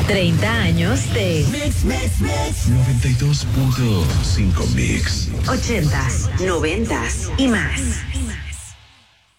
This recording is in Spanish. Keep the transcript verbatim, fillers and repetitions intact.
treinta años de Mix, Mix, Mix. noventa y dos punto cinco Mix. ochentas, noventas y más.